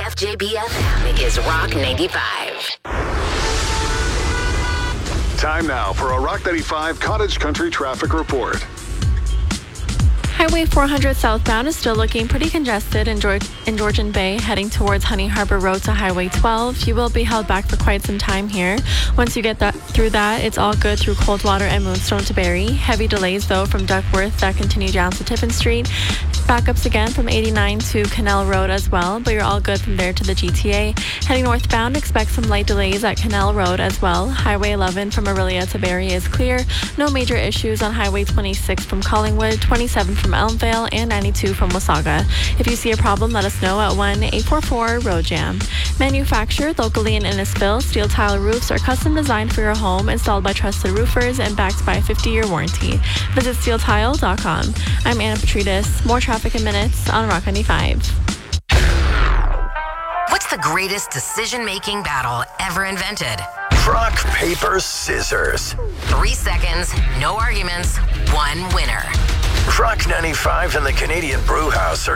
CFJB-FM is Rock 95. Time now for a Rock 95 Cottage Country traffic report. Highway 400 southbound is still looking pretty congested in Georgian Bay, heading towards Honey Harbor Road to Highway 12. You will be held back for quite some time here. Once you get through that, it's all good through Coldwater and Moonstone to Barrie. Heavy delays, though, from Duckworth that continue down to Tiffin Street. Backups again from 89 to Canal Road as well, but you're all good from there to the GTA. Heading northbound, expect some light delays at Canal Road as well. Highway 11 from Orillia to Barrie is clear. No major issues on Highway 26 from Collingwood, 27 from Elmvale, and 92 from Wasaga. If you see a problem, let us know at 1-844-ROAD-JAM. Manufactured locally in Innisfil, steel tile roofs are custom designed for your home, installed by trusted roofers, and backed by a 50-year warranty. Visit steeltile.com. I'm Anna Petrides. More traffic in minutes on Rock 95. What's the greatest decision-making battle ever invented? Rock, paper, scissors. 3 seconds, no arguments, one winner. Rock 95 and the Canadian Brew House are